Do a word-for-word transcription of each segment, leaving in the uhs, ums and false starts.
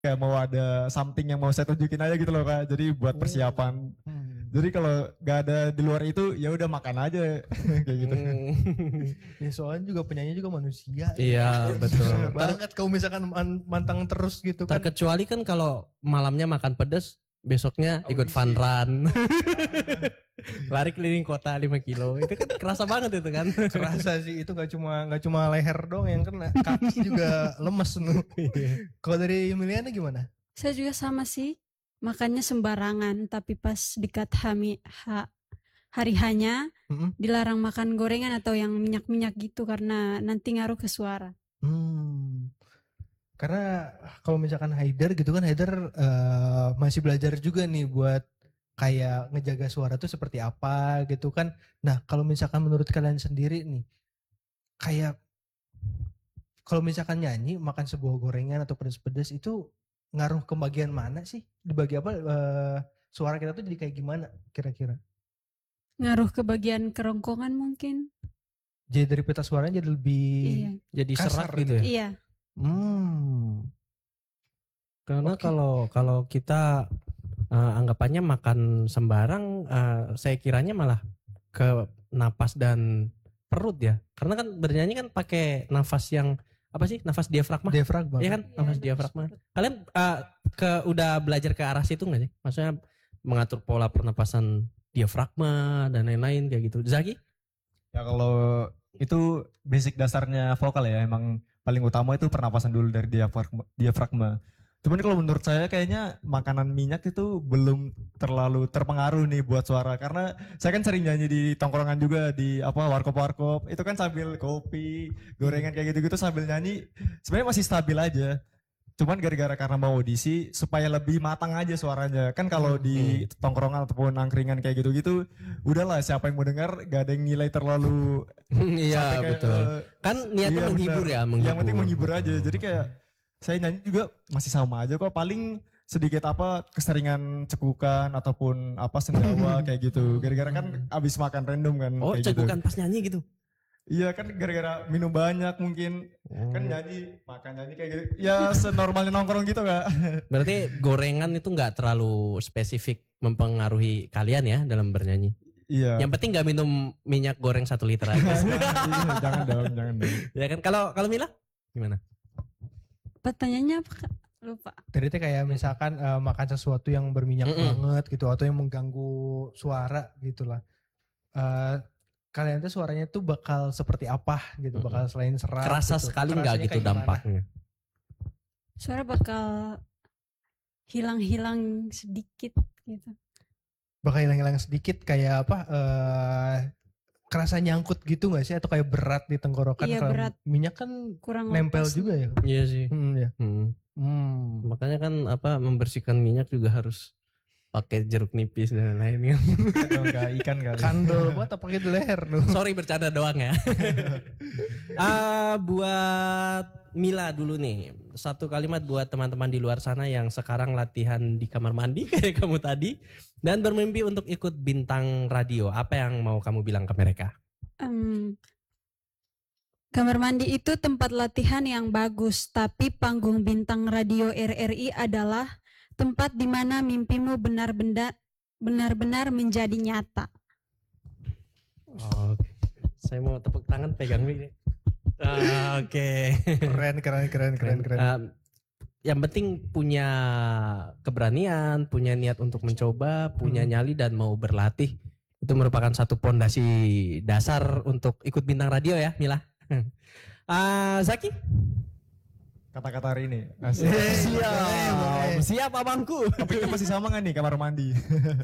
kayak mau ada something yang mau saya tunjukin aja gitu loh Kak. Jadi buat persiapan. Hmm. Jadi kalau nggak ada di luar itu ya udah makan aja kayak gitu. Hmm. Ya soalnya juga penyanyi juga manusia. Iya, betul. Susah banget kalau misalkan man- mantang terus gitu kan. Terkecuali kan kalau malamnya makan pedas, besoknya ikut Audisi. fun run. Lari keliling kota lima kilo. Itu kan kerasa banget itu kan. Kerasa sih itu nggak cuma nggak cuma leher dong yang kena, kaki juga lemes nu. Kalau dari Emiliana gimana? Saya juga sama sih, makannya sembarangan, tapi pas dekat hami, ha, hari hanya Mm-mm. dilarang makan gorengan atau yang minyak-minyak gitu karena nanti ngaruh ke suara. Hmm. Karena kalau misalkan Haidar gitu kan Haidar eh, masih belajar juga nih buat kayak ngejaga suara tuh seperti apa gitu kan. Nah kalau misalkan menurut kalian sendiri nih, kayak kalau misalkan nyanyi makan sebuah gorengan atau pedas-pedas itu ngaruh ke bagian mana sih? Di bagian apa eh, suara kita tuh jadi kayak gimana kira-kira? Ngaruh ke bagian kerongkongan mungkin. Jadi dari peta suaranya jadi lebih Iya. Jadi kasar serak gitu ya. Iya. Hmm. Karena Oke. kalau kalau kita uh, anggapannya makan sembarang, uh, saya kiranya malah ke napas dan perut ya. Karena kan bernyanyi kan pakai nafas yang apa sih? Nafas diafragma. Diafragma. Iya kan? Iya, Nafas nafas diafragma. Kalian uh, ke udah belajar ke arah situ nggak sih? Maksudnya mengatur pola pernapasan diafragma dan lain-lain kayak gitu. Zaki? Ya kalau itu basic dasarnya vokal ya, emang paling utama itu pernapasan dulu dari diafragma. diafragma. Cuman kalau menurut saya kayaknya makanan minyak itu belum terlalu terpengaruh nih buat suara, karena saya kan sering nyanyi di tongkrongan juga di apa warkop-warkop, itu kan sambil kopi, gorengan kayak gitu-gitu sambil nyanyi, sebenarnya masih stabil aja. Cuman gara-gara karena mau audisi supaya lebih matang aja suaranya. Kan kalau di tongkrongan ataupun angkringan kayak gitu-gitu, udahlah siapa yang mau dengar gak ada yang nilai terlalu Iya sampai kayak, betul. eh, Kan niatnya iya, menghibur benar. ya, menghibur. Yang penting menghibur aja. Jadi kayak saya nyanyi juga masih sama aja kok. Paling sedikit apa keseringan cekukan ataupun apa sendawa kayak gitu. Gara-gara kan abis makan random kan. Oh, kayak gitu. cekukan pas nyanyi gitu. Iya kan gara-gara minum banyak mungkin. Kan nyanyi, makan nyanyi kayak gitu. Ya senormalnya nongkrong gitu Kak. Berarti gorengan itu nggak terlalu spesifik mempengaruhi kalian ya dalam bernyanyi. Iya. Yang penting nggak minum minyak goreng satu liter aja. Iya, jangan dong, jangan dong. Ya kan kalau kalau Mila gimana? Pertanyaannya apa Kak? Lupa. Tadi teh kayak misalkan eh, makan sesuatu yang berminyak Mm-mm. banget gitu atau yang mengganggu suara gitulah. Eh kalian tuh suaranya tuh bakal seperti apa gitu, Mm-mm. bakal selain serak. Kerasa gitu. sekali nggak Kerasanya gitu kayak gimana? dampaknya? Suara bakal hilang-hilang sedikit gitu. Bakal hilang-hilang sedikit kayak apa? Eh kerasa nyangkut gitu nggak sih atau kayak berat di tenggorokan? Iya, Kalau berat. minyak kan Kurang nempel lepas. juga ya. Iya sih. Hmm, ya. Hmm. Hmm. Makanya kan apa membersihkan minyak juga harus pakai jeruk nipis dan lain-lain. Kalau nggak ikan kali. Kandol buat apa pakai di leher lu? Sorry bercanda doang ya. Ah, buat Mila dulu nih, satu kalimat buat teman-teman di luar sana yang sekarang latihan di kamar mandi kayak kamu tadi dan bermimpi untuk ikut bintang radio. Apa yang mau kamu bilang ke mereka? Em, kamar mandi itu tempat latihan yang bagus, tapi panggung bintang radio R R I adalah tempat di mana mimpimu benar-benar benar-benar menjadi nyata. Oh, saya mau tepuk tangan pegang mic. Ah, Oke. Keren, keren, keren, keren, keren. Um, yang penting punya keberanian, punya niat untuk mencoba, punya nyali dan mau berlatih. Itu merupakan satu pondasi dasar untuk ikut bintang radio ya, Mila. Ah, Zaki? Kata-kata hari ini. Asik. Siap. Siap abangku. Topiknya masih sama nggak nih kamar mandi?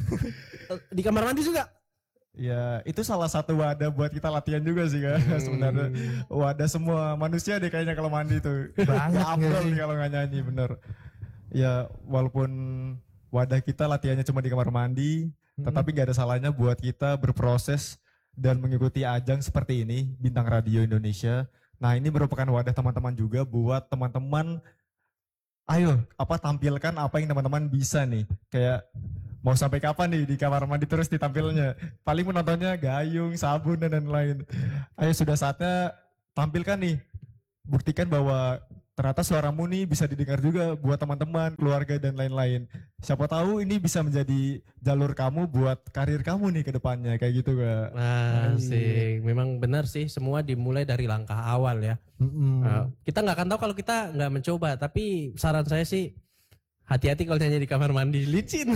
Di kamar mandi juga? Ya itu salah satu wadah buat kita latihan juga sih kan. Sebenarnya wadah semua manusia deh kayaknya kalau mandi tuh. Banget Gak afdol nggak sih? nih kalau nggak nyanyi bener. Ya walaupun wadah kita latihannya cuma di kamar mandi, tetapi gak ada salahnya buat kita berproses dan mengikuti ajang seperti ini, Bintang Radio Indonesia. Nah ini merupakan wadah teman-teman juga buat teman-teman, ayo apa tampilkan apa yang teman-teman bisa nih. Kayak mau sampai kapan nih di kamar mandi terus ditampilnya. Paling penontonnya gayung, sabun dan lain-lain. Ayo sudah saatnya tampilkan nih. Buktikan bahwa ternyata suaramu nih bisa didengar juga buat teman-teman, keluarga dan lain-lain. Siapa tahu ini bisa menjadi jalur kamu buat karir kamu nih ke depannya kayak gitu Kak. Nah, sih, memang benar sih semua dimulai dari langkah awal ya. Mm-mm. Nah, kita nggak akan tahu kalau kita nggak mencoba, tapi saran saya sih hati-hati kalau nyanyi di kamar mandi, licin.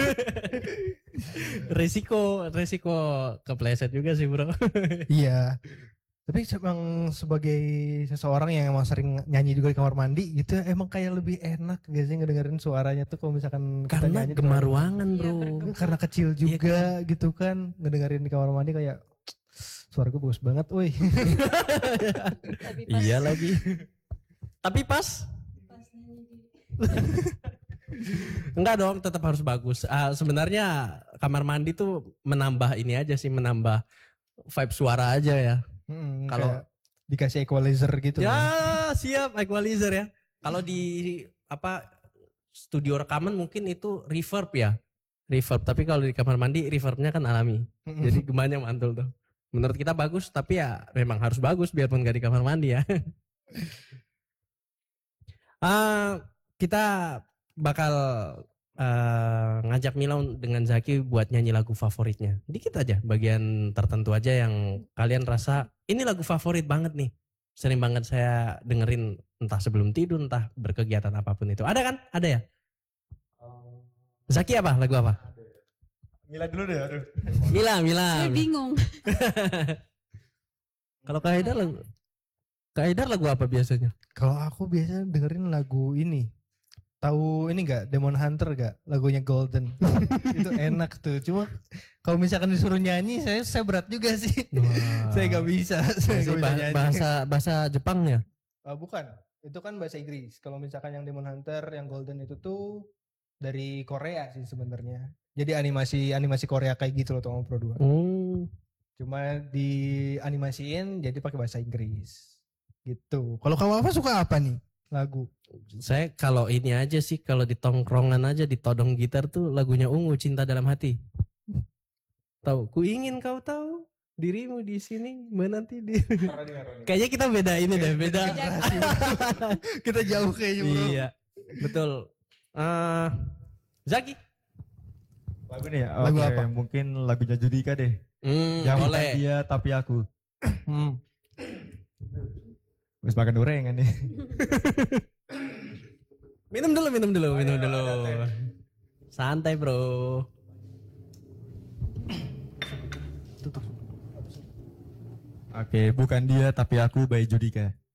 resiko, resiko kepleset juga sih bro. Iya. Tapi emang sebagai seseorang yang emang sering nyanyi juga di kamar mandi gitu, emang kayak lebih enak gak sih ngedengerin suaranya tuh kalau misalkan kita Karena nyanyi di gemar kamar mandi. ruangan bro. Karena kecil juga gitu kan, ngedengerin di kamar mandi kayak suara gue bagus banget, woi. Tapi pas- Iya lagi. Tapi pas pas nyanyi di- enggak dong, tetap harus bagus. Ah, sebenarnya kamar mandi tuh menambah ini aja sih, menambah vibe suara aja ya. Mm, Kalau- kayak dikasih equalizer gitu. Ya kan. siap equalizer ya. Kalau di apa studio rekaman mungkin itu reverb ya, reverb. Tapi kalau di kamar mandi reverbnya kan alami. Mm-mm. Jadi gemanya mantul tuh. Menurut kita bagus, tapi ya memang harus bagus biarpun gak di kamar mandi ya. Ah, kita bakal eh, ngajak Milau dengan Zaki buat nyanyi lagu favoritnya. Dikit aja, bagian tertentu aja yang kalian rasa ini lagu favorit banget nih. Sering banget saya dengerin entah sebelum tidur, entah berkegiatan apapun itu. Ada kan? Ada ya? Zaki apa? Lagu apa? Mila dulu deh, aduh. Mila, Mila. Saya bingung. Kalau Kak Haidar lagu Kak Haidar lagu apa biasanya? Kalau aku biasanya dengerin lagu ini. Tahu ini enggak Demon Hunter gak? Lagunya Golden. Itu enak tuh. Cuma kalau misalkan disuruh nyanyi saya saya berat juga sih. Saya gak bisa. Saya Bahasa, gak bisa nyanyi. bahasa bahasa Jepangnya. Ah, bukan. Itu kan bahasa Inggris. Kalau misalkan yang Demon Hunter, yang Golden itu tuh dari Korea sih sebenarnya. Jadi animasi animasi Korea kayak gitu loh Tongong Pro dua. Oh. Cuma dianimasiin jadi pakai bahasa Inggris. Gitu. Kalau kamu apa suka apa nih lagu? Saya kalau ini aja sih, kalau di tongkrongan aja ditodong gitar tuh lagunya Ungu, Cinta Dalam Hati. Tahu? Ku ingin kau tahu dirimu di sini menanti di. Kayaknya kita beda ini deh, beda. Kita jauh kayaknya bro. Iya, betul. Eh, Zaki. Lagu nih ya? Lagu Oke, apa? mungkin lagunya Judika deh. Hmm, Yang bukan boleh. dia tapi aku. Hmm. Wis makan gorengan nih. Minum dulu, minum dulu, minum dulu. Santai bro. Oke, bukan dia tapi aku by Judika.